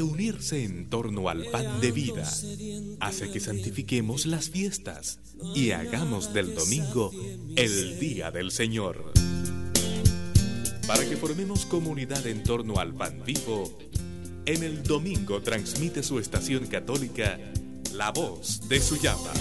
Reunirse en torno al pan de vida hace que santifiquemos las fiestas y hagamos del domingo el día del Señor. Para que formemos comunidad en torno al pan vivo, en el domingo transmite su estación católica La Voz de Suyapa.